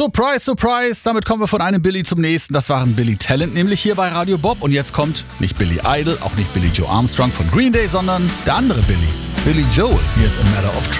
Surprise, surprise, damit kommen wir von einem Billy zum nächsten. Das waren Billy Talent, nämlich hier bei Radio Bob. Und jetzt kommt nicht Billy Idol, auch nicht Billy Joe Armstrong von Green Day, sondern der andere Billy, Billy Joel. Hier ist A Matter of Trust.